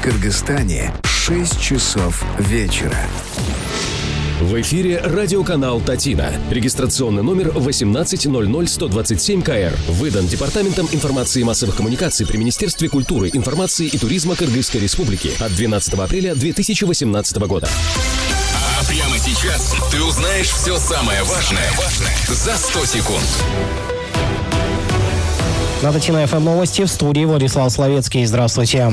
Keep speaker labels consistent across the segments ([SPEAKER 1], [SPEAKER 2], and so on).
[SPEAKER 1] Кыргызстане 6 часов вечера.
[SPEAKER 2] В эфире радиоканал «Татина». Регистрационный номер 1800127КР. Выдан Департаментом информации и массовых коммуникаций при Министерстве культуры, информации и туризма Кыргызской Республики от 12 апреля 2018 года.
[SPEAKER 3] А прямо сейчас ты узнаешь все самое важное за 100 секунд.
[SPEAKER 4] На Татина ФМ новости, в студии Владислав Словецкий. Здравствуйте.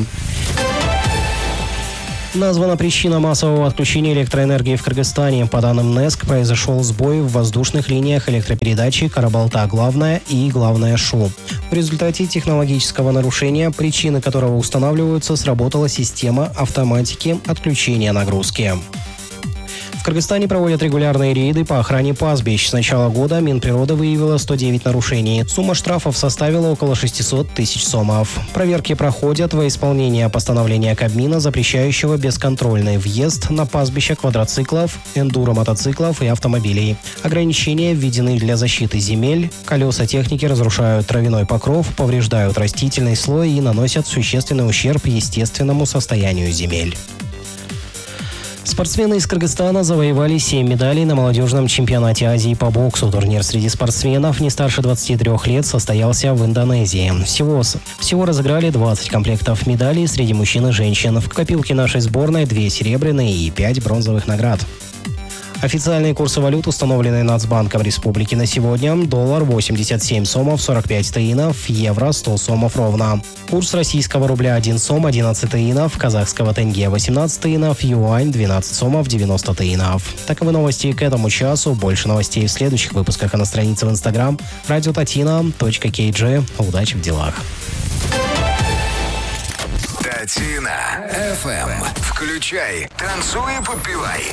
[SPEAKER 4] Названа причина массового отключения электроэнергии в Кыргызстане. По данным НЭСК, произошел сбой в воздушных линиях электропередачи Карабалта-Главная и Главная-Шу. В результате технологического нарушения, причины которого устанавливаются, сработала система автоматики отключения нагрузки. В Кыргызстане проводят регулярные рейды по охране пастбищ. С начала года Минприрода выявила 109 нарушений. Сумма штрафов составила около 600 тысяч сомов. Проверки проходят во исполнение постановления Кабмина, запрещающего бесконтрольный въезд на пастбища квадроциклов, эндуро-мотоциклов и автомобилей. Ограничения введены для защиты земель. Колеса техники разрушают травяной покров, повреждают растительный слой и наносят существенный ущерб естественному состоянию земель. Спортсмены из Кыргызстана завоевали 7 медалей на молодежном чемпионате Азии по боксу. Турнир среди спортсменов не старше 23 лет состоялся в Индонезии. Всего разыграли 20 комплектов медалей среди мужчин и женщин. В копилке нашей сборной 2 серебряные и 5 бронзовых наград. Официальные курсы валют, установленные Нацбанком Республики на сегодня. Доллар 87 сомов 45 таинов, евро 100 сомов ровно. Курс российского рубля 1 сом 11 таинов, казахского тенге 18 таинов, юань 12 сомов 90 таинов. Таковы новости к этому часу. Больше новостей в следующих выпусках на странице в Instagram radiotatina.kg. Удачи в делах.
[SPEAKER 1] Татина ФМ. Включай, танцуй и подпевай.